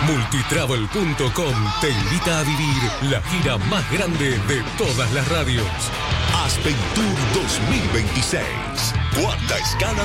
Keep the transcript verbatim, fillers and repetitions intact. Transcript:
Multitravel punto com te invita a vivir la gira más grande de todas las radios. Aspen Tour dos mil veintiséis. Cuarta escala